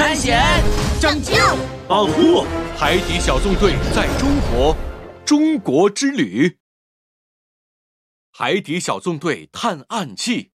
探险、 拯救、 保护海底小纵队在中国之旅。海底小纵队探案记。